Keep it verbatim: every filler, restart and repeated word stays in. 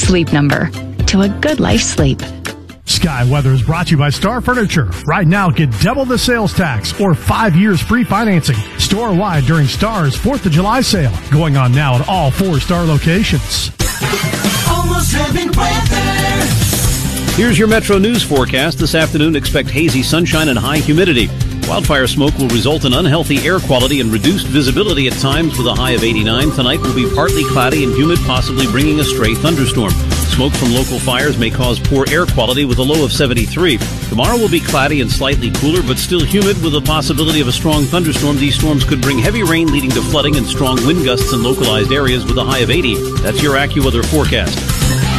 Sleep Number. To a good life sleep. Sky Weather is brought to you by Star Furniture. Right now, get double the sales tax or five years free financing store-wide during Star's fourth of July sale. Going on now at all four Star locations. Almost Heaven weather. Here's your Metro News forecast. This afternoon, expect hazy sunshine and high humidity. Wildfire smoke will result in unhealthy air quality and reduced visibility at times with a high of eighty-nine. Tonight will be partly cloudy and humid, possibly bringing a stray thunderstorm. Smoke from local fires may cause poor air quality with a low of seventy-three. Tomorrow will be cloudy and slightly cooler, but still humid with a possibility of a strong thunderstorm. These storms could bring heavy rain leading to flooding and strong wind gusts in localized areas with a high of eighty. That's your AccuWeather forecast.